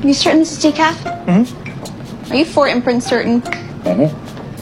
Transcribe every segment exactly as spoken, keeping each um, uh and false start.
Are you certain this is decaf? Mm-hmm. Are you for imprint certain? Mm-hmm.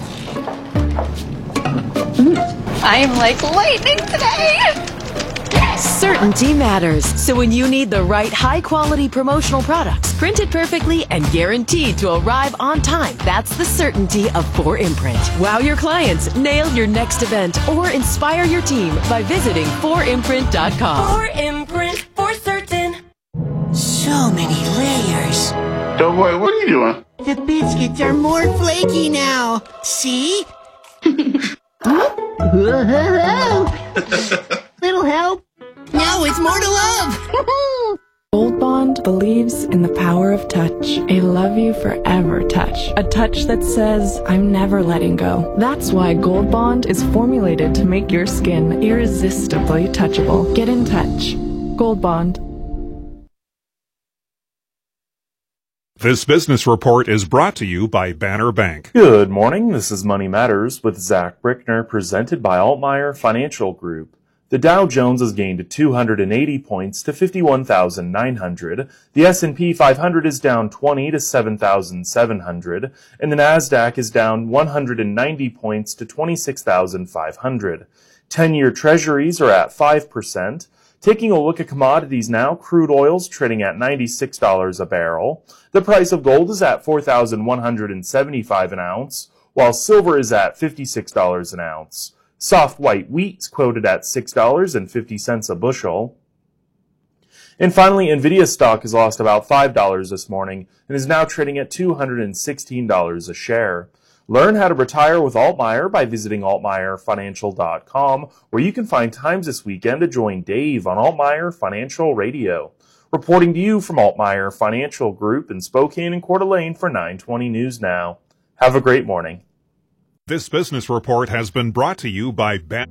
Mm. I am like lightning today. Certainty matters. So when you need the right high-quality promotional products, printed perfectly and guaranteed to arrive on time, that's the certainty of four imprint. Wow your clients, nail your next event, or inspire your team by visiting four imprint dot com. four imprint for certain. So many layers. Don't worry, what are you doing? The biscuits are more flaky now. See? Little help. Now it's more to love. Gold Bond believes in the power of touch. A love you forever touch. A touch that says, I'm never letting go. That's why Gold Bond is formulated to make your skin irresistibly touchable. Get in touch. Gold Bond. This business report is brought to you by Banner Bank. Good morning. This is Money Matters with Zach Brickner, presented by Altmeyer Financial Group. The Dow Jones has gained two hundred eighty points to fifty-one thousand nine hundred. The S and P five hundred is down twenty to seven thousand seven hundred, and the Nasdaq is down one hundred ninety points to twenty-six thousand five hundred. ten-year treasuries are at five percent. Taking a look at commodities now, crude oil's trading at ninety-six dollars a barrel. The price of gold is at four thousand one hundred seventy-five dollars an ounce, while silver is at fifty-six dollars an ounce. Soft white wheat's quoted at six dollars and fifty cents a bushel. And finally, Nvidia stock has lost about five dollars this morning and is now trading at two hundred sixteen dollars a share. Learn how to retire with Altmeyer by visiting altmeyer financial dot com, where you can find times this weekend to join Dave on Altmeyer Financial Radio. Reporting to you from Altmeyer Financial Group in Spokane and Coeur d'Alene for nine twenty News Now. Have a great morning. This business report has been brought to you by Banner.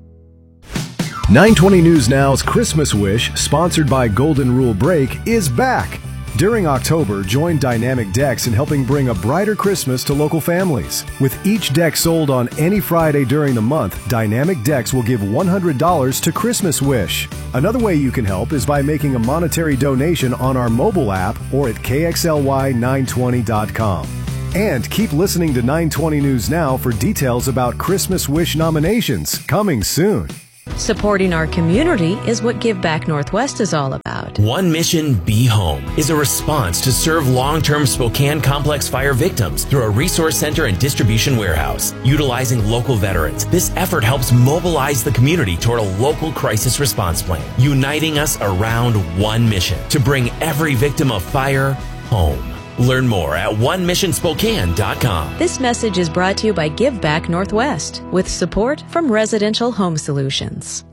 nine twenty News Now's Christmas Wish, sponsored by Golden Rule Break, is back. During October, join Dynamic Decks in helping bring a brighter Christmas to local families. With each deck sold on any Friday during the month, Dynamic Decks will give one hundred dollars to Christmas Wish. Another way you can help is by making a monetary donation on our mobile app or at K X L Y nine twenty dot com. And keep listening to nine twenty News Now for details about Christmas Wish nominations coming soon. Supporting our community is what Give Back Northwest is all about. One Mission Be Home is a response to serve long-term Spokane complex fire victims through a resource center and distribution warehouse. Utilizing local veterans, this effort helps mobilize the community toward a local crisis response plan, uniting us around one mission to bring every victim of fire home. Learn more at one mission spokane dot com. This message is brought to you by Give Back Northwest with support from Residential Home Solutions.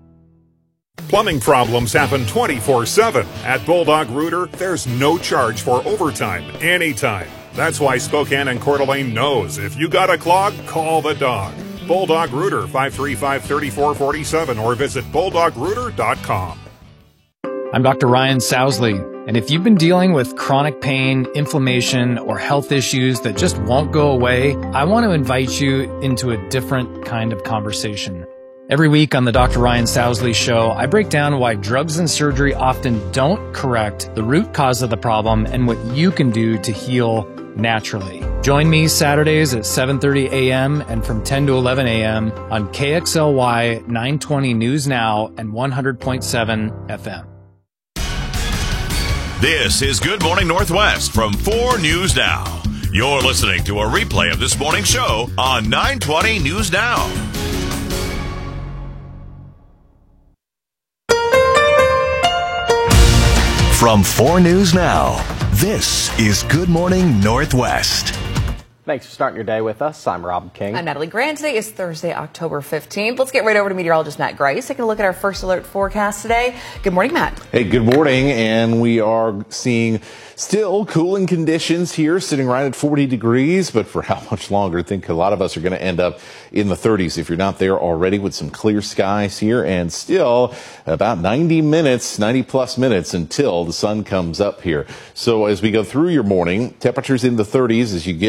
Plumbing problems happen twenty-four seven. At Bulldog Rooter, there's no charge for overtime anytime. That's why Spokane and Coeur d'Alene knows if you got a clog, call the dog. Bulldog Rooter, five three five, three four four seven, or visit bulldog rooter dot com. I'm Doctor Ryan Sousley, and if you've been dealing with chronic pain, inflammation, or health issues that just won't go away, I want to invite you into a different kind of conversation. Every week on the Doctor Ryan Sousley Show, I break down why drugs and surgery often don't correct the root cause of the problem and what you can do to heal naturally. Join me Saturdays at seven thirty a.m. and from ten to eleven a.m. on K X L Y nine twenty News Now and one hundred point seven F M. This is Good Morning Northwest from four News Now. You're listening to a replay of this morning's show on nine twenty News Now. From four News Now, this is Good Morning Northwest. Thanks for starting your day with us. I'm Rob King. I'm Natalie Grant. Today is Thursday, October fifteenth. Let's get right over to meteorologist Matt Grice. Taking a look at our first alert forecast today. Good morning, Matt. Hey, good morning. And we are seeing still cooling conditions here, sitting right at forty degrees. But for how much longer? I think a lot of us are going to end up in the thirties if you're not there already, with some clear skies here. And still about ninety minutes, ninety plus minutes until the sun comes up here. So as we go through your morning, temperatures in the thirties as you get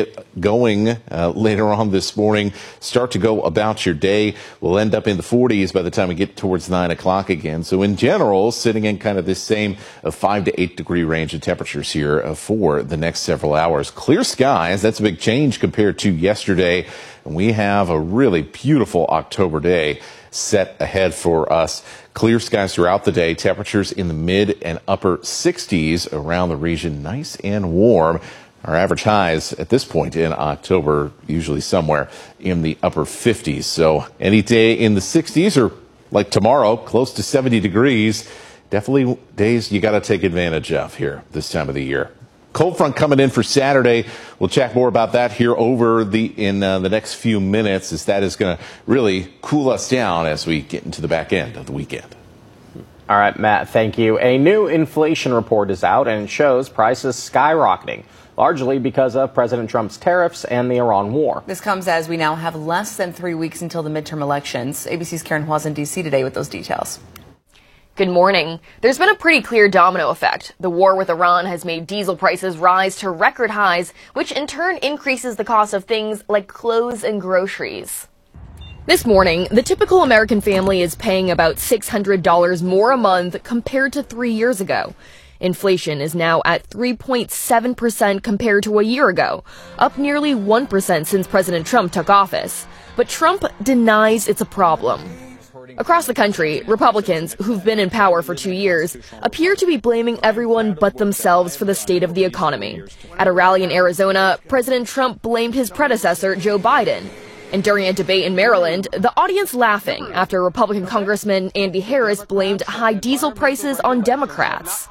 going uh, later on this morning. Start to go about your day. We'll end up in the forties by the time we get towards nine o'clock again. So in general, sitting in kind of this same uh, five to eight degree range of temperatures here uh, for the next several hours. Clear skies. That's a big change compared to yesterday. And we have a really beautiful October day set ahead for us. Clear skies throughout the day. Temperatures in the mid and upper sixties around the region. Nice and warm. Our average highs at this point in October, usually somewhere in the upper fifties. So any day in the sixties, or like tomorrow, close to seventy degrees. Definitely days you got to take advantage of here this time of the year. Cold front coming in for Saturday. We'll chat more about that here over the in uh, the next few minutes, as that is going to really cool us down as we get into the back end of the weekend. All right, Matt, thank you. A new inflation report is out, and it shows prices skyrocketing, largely because of President Trump's tariffs and the Iran war. This comes as we now have less than three weeks until the midterm elections. A B C's Karen Hua's in D C today with those details. Good morning. There's been a pretty clear domino effect. The war with Iran has made diesel prices rise to record highs, which in turn increases the cost of things like clothes and groceries. This morning, the typical American family is paying about six hundred dollars more a month compared to three years ago. Inflation is now at three point seven percent compared to a year ago, up nearly one percent since President Trump took office. But Trump denies it's a problem. Across the country, Republicans, who've been in power for two years, appear to be blaming everyone but themselves for the state of the economy. At a rally in Arizona, President Trump blamed his predecessor, Joe Biden. And during a debate in Maryland, the audience laughing after Republican Congressman Andy Harris blamed high diesel prices on Democrats.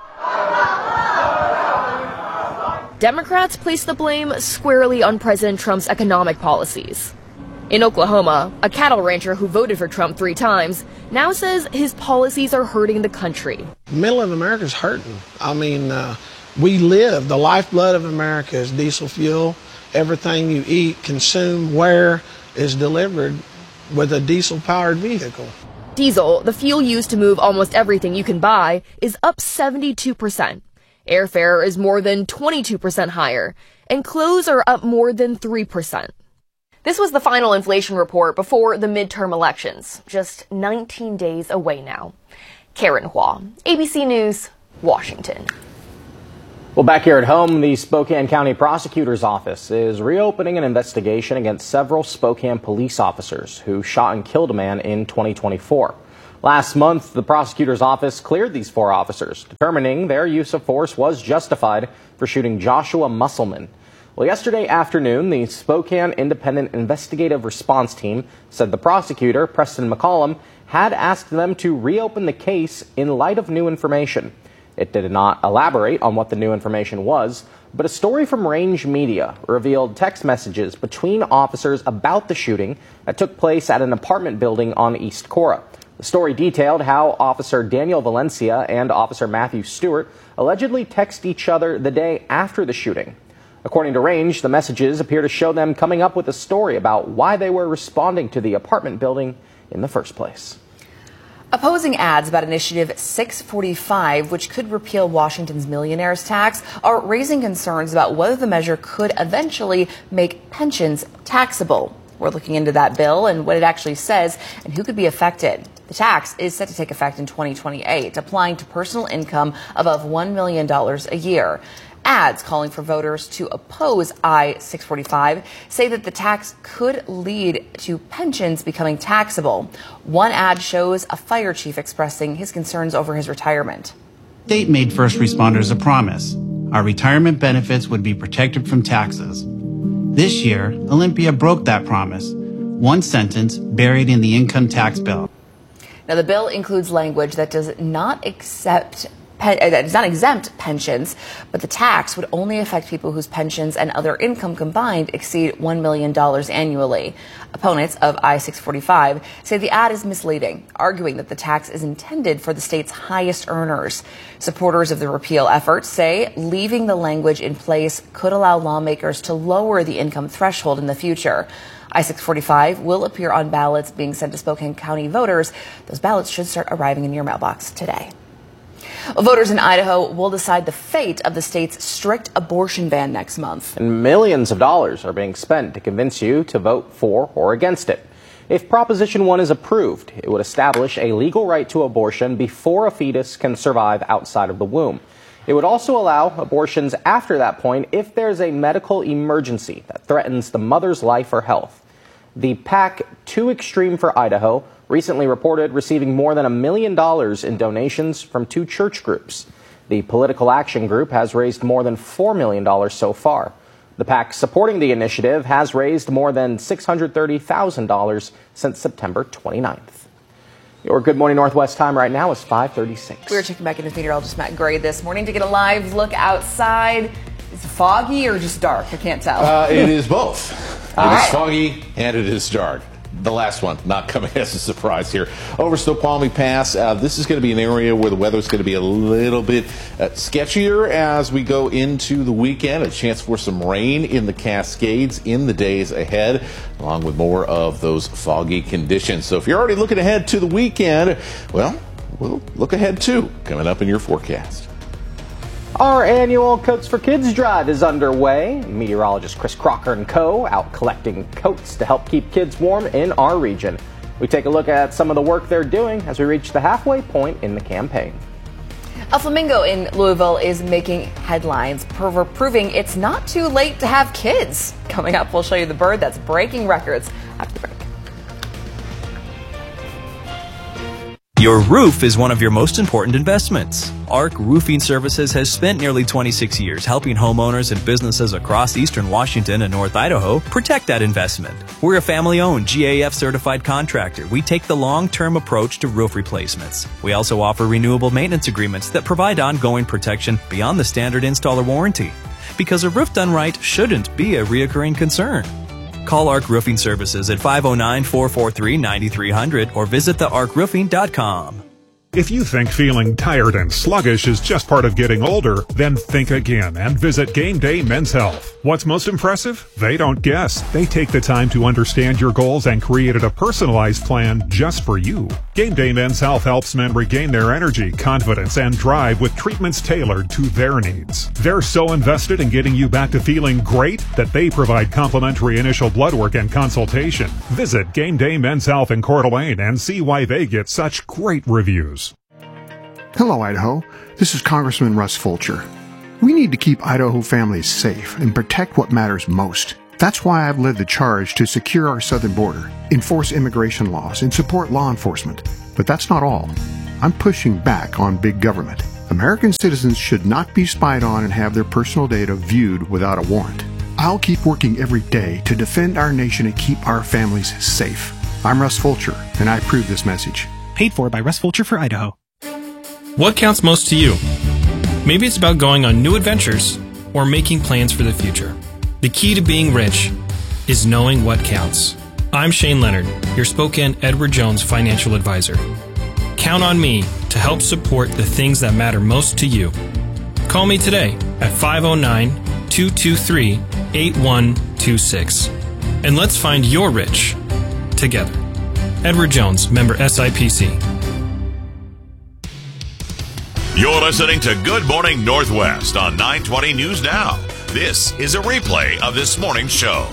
Democrats placed the blame squarely on President Trump's economic policies. In Oklahoma, a cattle rancher who voted for Trump three times now says his policies are hurting the country. The middle of America's hurting. I mean, uh, we live, the lifeblood of America is diesel fuel. Everything you eat, consume, wear is delivered with a diesel-powered vehicle. Diesel, the fuel used to move almost everything you can buy, is up seventy-two percent. Airfare is more than twenty-two percent higher, and clothes are up more than three percent. This was the final inflation report before the midterm elections, just nineteen days away now. Karen Hua, A B C News, Washington. Well, back here at home, the Spokane County Prosecutor's Office is reopening an investigation against several Spokane police officers who shot and killed a man in twenty twenty-four. Last month, the prosecutor's office cleared these four officers, determining their use of force was justified for shooting Joshua Musselman. Well, yesterday afternoon, the Spokane Independent Investigative Response Team said the prosecutor, Preston McCollum, had asked them to reopen the case in light of new information. It did not elaborate on what the new information was, but a story from Range Media revealed text messages between officers about the shooting that took place at an apartment building on East Cora. The story detailed how Officer Daniel Valencia and Officer Matthew Stewart allegedly texted each other the day after the shooting. According to Range, the messages appear to show them coming up with a story about why they were responding to the apartment building in the first place. Opposing ads about Initiative six forty-five, which could repeal Washington's millionaires tax, are raising concerns about whether the measure could eventually make pensions taxable. We're looking into that bill and what it actually says and who could be affected. The tax is set to take effect in twenty twenty-eight, applying to personal income above one million dollars a year. Ads calling for voters to oppose I six forty-five say that the tax could lead to pensions becoming taxable. One ad shows a fire chief expressing his concerns over his retirement. The state made first responders a promise. Our retirement benefits would be protected from taxes. This year, Olympia broke that promise. One sentence buried in the income tax bill. Now, the bill includes language that does not accept that does not exempt pensions, but the tax would only affect people whose pensions and other income combined exceed one million dollars annually. Opponents of I six forty-five say the ad is misleading, arguing that the tax is intended for the state's highest earners. Supporters of the repeal effort say leaving the language in place could allow lawmakers to lower the income threshold in the future. I six forty-five will appear on ballots being sent to Spokane County voters. Those ballots should start arriving in your mailbox today. Voters in Idaho will decide the fate of the state's strict abortion ban next month. And millions of dollars are being spent to convince you to vote for or against it. If Proposition one is approved, it would establish a legal right to abortion before a fetus can survive outside of the womb. It would also allow abortions after that point if there's a medical emergency that threatens the mother's life or health. The PAC Too Extreme for Idaho recently reported receiving more than a million dollars in donations from two church groups. The Political Action Group has raised more than four million dollars so far. The PAC supporting the initiative has raised more than six hundred thirty thousand dollars since September twenty-ninth. Your Good Morning Northwest time right now is five thirty-six. We're checking back in with meteorologist Matt Gray this morning to get a live look outside. Is it foggy or just dark? I can't tell. Uh, it is both. It All is right. foggy and it is dark. The last one not coming as a surprise here. Over Snoqualmie Pass, uh, this is going to be an area where the weather's going to be a little bit uh, sketchier as we go into the weekend. A chance for some rain in the Cascades in the days ahead, along with more of those foggy conditions. So if you're already looking ahead to the weekend, well, we'll look ahead too, coming up in your forecast. Our annual Coats for Kids drive is underway. Meteorologist Chris Crocker and co. out collecting coats to help keep kids warm in our region. We take a look at some of the work they're doing as we reach the halfway point in the campaign. A flamingo in Louisville is making headlines, prov- proving it's not too late to have kids. Coming up, we'll show you the bird that's breaking records after the break. Your roof is one of your most important investments. Arc Roofing Services has spent nearly twenty-six years helping homeowners and businesses across eastern Washington and North Idaho protect that investment. We're a family-owned G A F-certified contractor. We take the long-term approach to roof replacements. We also offer renewable maintenance agreements that provide ongoing protection beyond the standard installer warranty. Because a roof done right shouldn't be a reoccurring concern. Call Arc Roofing Services at five oh nine, four four three, nine three hundred or visit the arc roofing dot com. If you think feeling tired and sluggish is just part of getting older, then think again and visit Game Day Men's Health. What's most impressive? They don't guess. They take the time to understand your goals and created a personalized plan just for you. Game Day Men's Health helps men regain their energy, confidence, and drive with treatments tailored to their needs. They're so invested in getting you back to feeling great that they provide complimentary initial blood work and consultation. Visit Game Day Men's Health in Coeur d'Alene and see why they get such great reviews. Hello, Idaho. This is Congressman Russ Fulcher. We need to keep Idaho families safe and protect what matters most. That's why I've led the charge to secure our southern border, enforce immigration laws, and support law enforcement. But that's not all. I'm pushing back on big government. American citizens should not be spied on and have their personal data viewed without a warrant. I'll keep working every day to defend our nation and keep our families safe. I'm Russ Fulcher, and I approve this message. Paid for by Russ Fulcher for Idaho. What counts most to you? Maybe it's about going on new adventures or making plans for the future. The key to being rich is knowing what counts. I'm Shane Leonard, your Spokane Edward Jones financial advisor. Count on me to help support the things that matter most to you. Call me today at five oh nine, two two three, eight one two six. And let's find your rich together. Edward Jones, member S I P C. You're listening to Good Morning Northwest on nine twenty News Now. This is a replay of this morning's show.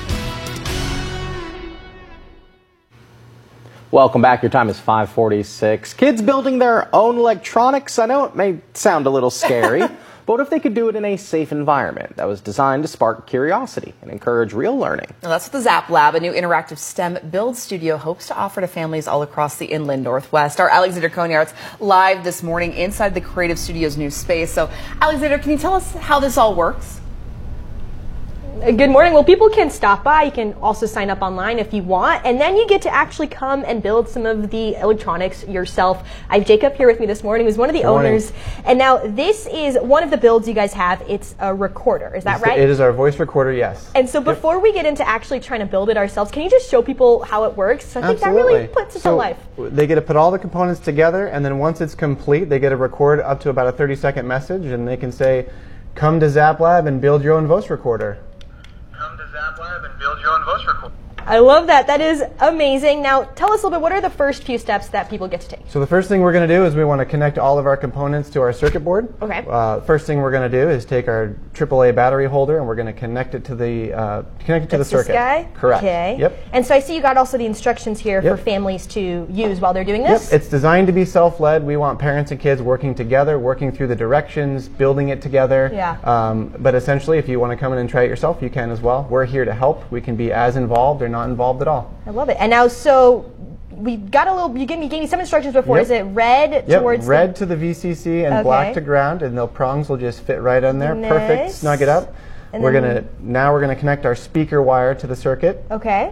Welcome back. Your time is five forty-six. Kids building their own electronics. I know it may sound a little scary, but what if they could do it in a safe environment that was designed to spark curiosity and encourage real learning? Well, that's what the Zap Lab, a new interactive STEM build studio, hopes to offer to families all across the inland Northwest. Our Alexander Konyart's live this morning inside the Creative Studio's new space. So, Alexander, can you tell us how this all works? Good morning. Well, people can stop by. You can also sign up online if you want, and then you get to actually come and build some of the electronics yourself. I have Jacob here with me this morning, who's one of the Good morning. owners. And now this is one of the builds you guys have. It's a recorder. Is that It's the- right? It is our voice recorder, yes. And so before we get into actually trying to build it ourselves, can you just show people how it works? I think Absolutely. that really puts it to So life. They get to put all the components together, and then once it's complete, they get to record up to about a thirty second message, and they can say, "Come to Zap Lab and build your own voice recorder." Come to Zap Lab and build your own voice recorder. I love that. That is amazing. Now, tell us a little bit, what are the first few steps that people get to take? So the first thing we're going to do is we want to connect all of our components to our circuit board. Okay. Uh, first thing we're going to do is take our triple A battery holder and we're going to connect it to the uh, connect it to That's the circuit. This guy? Correct. Okay. Yep. And so I see you got also the instructions here Yep. for families to use while they're doing this. Yep. It's designed to be self-led. We want parents and kids working together, working through the directions, building it together. Yeah. Um, but essentially, if you want to come in and try it yourself, you can as well. We're here to help. We can be as involved or not involved at all. I love it. And now, so we got a little. You gave me, gave me some instructions before. Yep. Is it red Yep. towards red the, to the V C C and Okay. black to ground, and the prongs will just fit right on there. Perfect. Nice. Snug it up. And we're then- gonna now we're gonna connect our speaker wire to the circuit. Okay.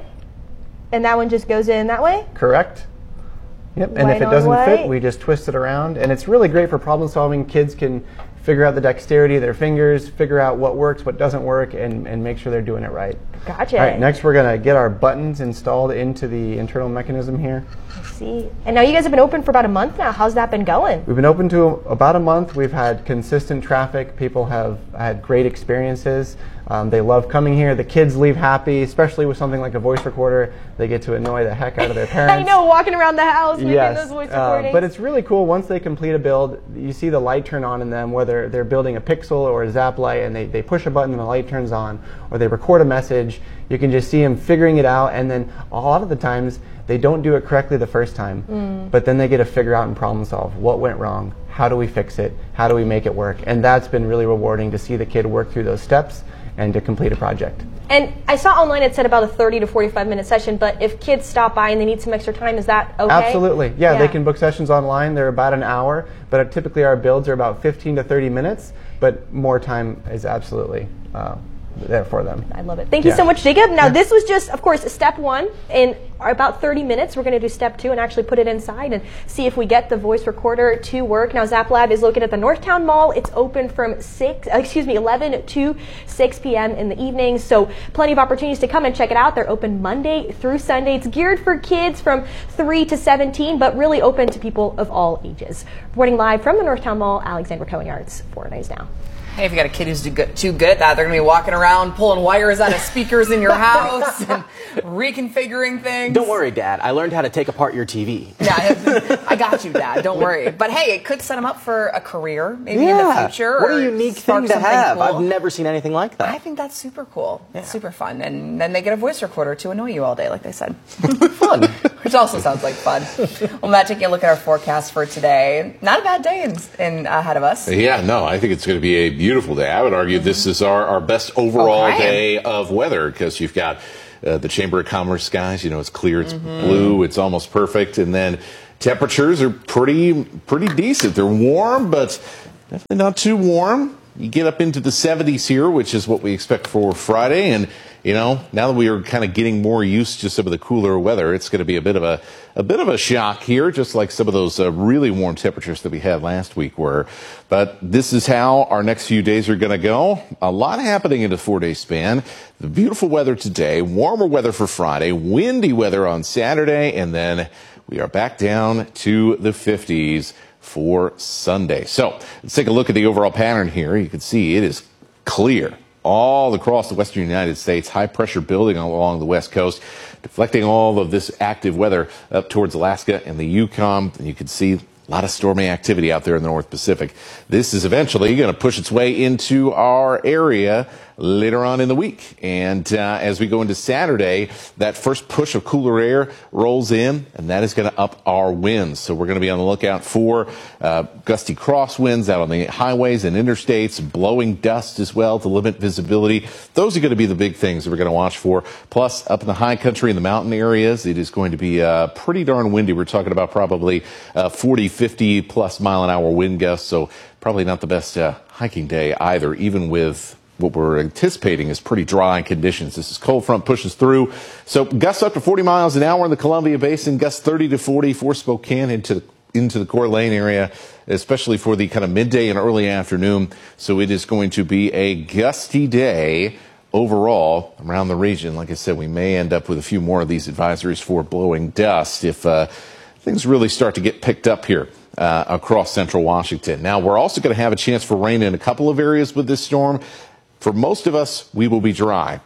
And that one just goes in that way. Correct. Yep. And White if it on doesn't white. fit, we just twist it around, and it's really great for problem solving. Kids can figure out the dexterity of their fingers, figure out what works, what doesn't work, and, and make sure they're doing it right. Gotcha. All right, next we're going to get our buttons installed into the internal mechanism here. I see. And now you guys have been open for about a month now. How's that been going? We've been open to about a month. We've had consistent traffic. People have had great experiences. Um, they love coming here. The kids leave happy, especially with something like a voice recorder. They get to annoy the heck out of their parents. I know, walking around the house making Yes, those voice uh, recordings. but it's really cool. Once they complete a build, you see the light turn on in them, whether they're building a Pixel or a Zap Light, and they, they push a button and the light turns on, or they record a message. You can just see them figuring it out, and then a lot of the times they don't do it correctly the first time, Mm. but then they get to figure out and problem solve what went wrong, how do we fix it, how do we make it work, and that's been really rewarding to see the kid work through those steps and to complete a project. And I saw online it said about a thirty to forty-five minute session, but if kids stop by and they need some extra time, is that okay? Absolutely. Yeah, they can book sessions online. They're about an hour, but typically our builds are about fifteen to thirty minutes, but more time is absolutely uh, there for them. I love it. Thank you Yeah. so much, Jacob. Now, this was just, of course, step one. In about thirty minutes, we're going to do step two and actually put it inside and see if we get the voice recorder to work. Now, Zap Lab is located at the Northtown Mall. It's open from six, uh, excuse me, eleven to six p m in the evening. So, plenty of opportunities to come and check it out. They're open Monday through Sunday. It's geared for kids from three to seventeen, but really open to people of all ages. Reporting live from the Northtown Mall, Alexandra Cohen Yards for News Now. Hey, if you got a kid who's too good, too good at that, they're going to be walking around pulling wires out of speakers in your house and reconfiguring things. Don't worry, Dad. I learned how to take apart your T V. Yeah, I got you, Dad. Don't worry. But hey, it could set them up for a career, maybe in the Yeah. future. What or a unique spark thing to something have. cool. I've never seen anything like that. I think that's super cool. It's super fun. And then they get a voice recorder to annoy you all day, like they said. Fun. Which also sounds like fun. Well, Matt, taking a look at our forecast for today. Not a bad day in, in ahead of us. Yeah, no, I think it's going to be a beautiful day. I would argue this is our, our best overall Okay. day of weather because you've got uh, the Chamber of Commerce skies. You know, it's clear, it's blue, it's almost perfect. And then temperatures are pretty pretty decent. They're warm, but definitely not too warm. You get up into the seventies here, which is what we expect for Friday. And, you know, now that we are kind of getting more used to some of the cooler weather, it's going to be a bit of a, a bit of a shock here, just like some of those uh, really warm temperatures that we had last week were. But this is how our next few days are going to go. A lot happening in a four-day span. The beautiful weather today, warmer weather for Friday, windy weather on Saturday, and then we are back down to the fifties for Sunday. So let's take a look at the overall pattern here. You can see it is clear all across the western United States. High pressure building along the west coast, deflecting all of this active weather up towards Alaska and the Yukon. And you can see a lot of stormy activity out there in the North Pacific. This is eventually going to push its way into our area later on in the week. And uh, as we go into Saturday, that first push of cooler air rolls in, and that is going to up our winds. So we're going to be on the lookout for uh, gusty crosswinds out on the highways and interstates, blowing dust as well to limit visibility. Those are going to be the big things that we're going to watch for. Plus, up in the high country and the mountain areas, it is going to be uh, pretty darn windy. We're talking about probably uh, forty, fifty plus mile an hour wind gusts. So probably not the best uh, hiking day either, even with what we're anticipating is pretty dry conditions. This is cold front pushes through. So gusts up to forty miles an hour in the Columbia Basin, gusts thirty to forty for Spokane into the, into the Coeur d'Alene area, especially for the kind of midday and early afternoon. So it is going to be a gusty day overall around the region. Like I said, we may end up with a few more of these advisories for blowing dust if uh, things really start to get picked up here uh, across central Washington. Now, we're also going to have a chance for rain in a couple of areas with this storm. For most of us, we will be dry, but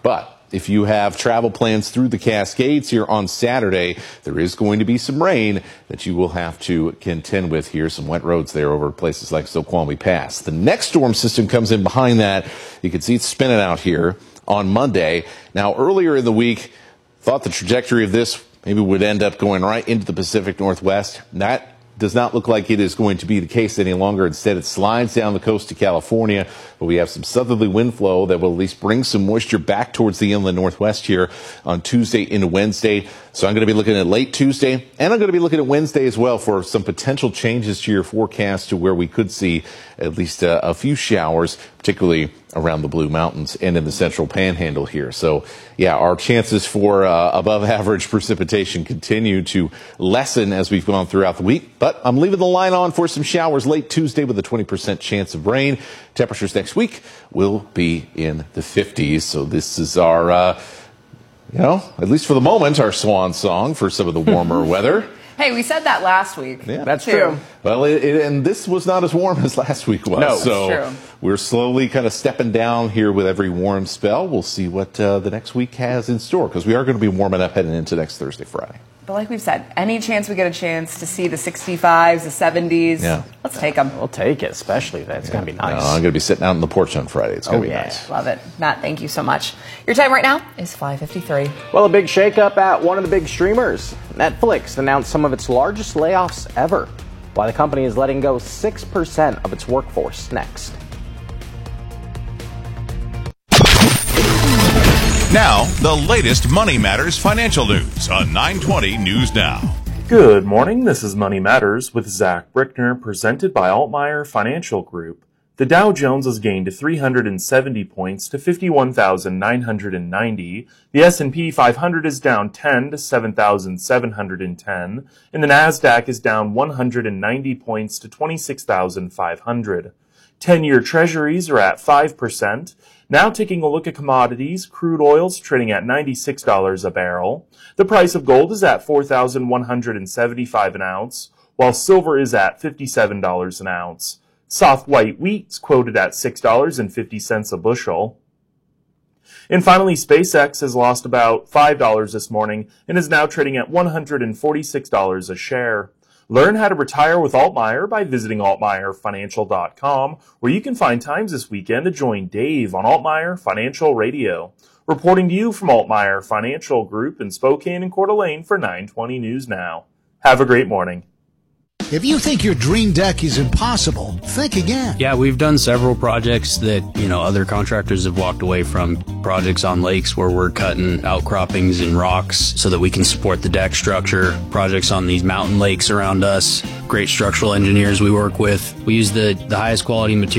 if you have travel plans through the Cascades here on Saturday, there is going to be some rain that you will have to contend with here. Some wet roads there over places like Snoqualmie Pass. The next storm system comes in behind that. You can see it spinning out here on Monday. Now, earlier in the week, thought the trajectory of this maybe would end up going right into the Pacific Northwest. That does not look like it is going to be the case any longer. Instead, it slides down the coast to California, but we have some southerly wind flow that will at least bring some moisture back towards the inland Northwest here on Tuesday into Wednesday. So I'm going to be looking at late Tuesday, and I'm going to be looking at Wednesday as well for some potential changes to your forecast to where we could see at least a, a few showers, particularly around the Blue Mountains and in the central panhandle here. So, yeah, our chances for uh, above average precipitation continue to lessen as we've gone throughout the week. But I'm leaving the line on for some showers late Tuesday with a twenty percent chance of rain. Temperatures next week will be in the fifties. So this is our, uh, you know, at least for the moment, our swan song for some of the warmer weather. Hey, we said that last week. Yeah, that's too. true. Well, it, it, and this was not as warm as last week was. No, so that's true. We're slowly kind of stepping down here with every warm spell. We'll see what uh, the next week has in store, because we are going to be warming up heading into next Thursday, Friday. But like we've said, any chance we get a chance to see the sixty-fives, the seventies, yeah. let's take them. We'll take it, especially that. It's yeah. going to be nice. No, I'm going to be sitting out on the porch on Friday. It's going to oh, be yeah. nice. Love it. Matt, thank you so much. Your time right now is five fifty-three. Well, a big shakeup at one of the big streamers. Netflix announced some of its largest layoffs ever, while the company is letting go six percent of its workforce next. Now, the latest Money Matters financial news on nine twenty News Now. Good morning, this is Money Matters with Zach Brickner, presented by Altmeyer Financial Group. The Dow Jones has gained three hundred seventy points to fifty-one thousand nine hundred ninety. The S and P five hundred is down ten to seven thousand seven hundred ten, and the Nasdaq is down one hundred ninety points to twenty-six thousand five hundred. ten-year treasuries are at five percent. Now taking a look at commodities, crude oil's trading at ninety-six dollars a barrel. The price of gold is at four thousand one hundred seventy-five an ounce, while silver is at fifty-seven dollars an ounce. Soft white wheat's quoted at six dollars and fifty cents a bushel. And finally, SpaceX has lost about five dollars this morning and is now trading at one hundred forty-six dollars a share. Learn how to retire with Altmeyer by visiting altmeyer financial dot com, where you can find times this weekend to join Dave on Altmeyer Financial Radio. Reporting to you from Altmeyer Financial Group in Spokane and Coeur d'Alene for nine twenty News Now. Have a great morning. If you think your dream deck is impossible, think again. Yeah, we've done several projects that, you know, other contractors have walked away from. Projects on lakes where we're cutting outcroppings and rocks so that we can support the deck structure. Projects on these mountain lakes around us. Great structural engineers we work with. We use the, the highest quality material.